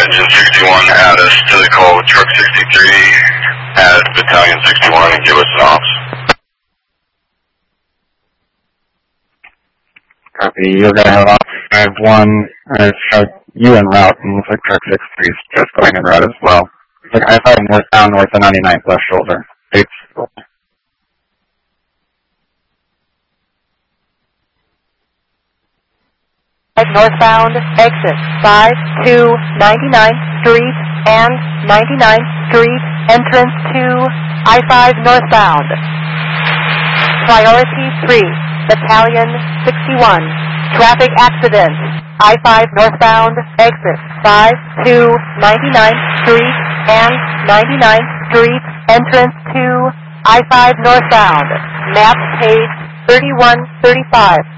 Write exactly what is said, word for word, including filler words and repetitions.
engine sixty-one, add us to the call with truck sixty-three, add battalion sixty-one, and give us an ops. Copy. You're going to have ops five one. I showed you en route, and looks like truck sixty-three is just going en route as well. Looks like I five northbound north of ninety-ninth left shoulder. It's northbound, exit five two ninety-ninth Street and ninety-ninth Street, entrance to I five northbound. Priority three, Battalion sixty-one, traffic accident, I five northbound, exit five two ninety-ninth Street and ninety-ninth Street, entrance to I five northbound. Map page thirty-one thirty-five.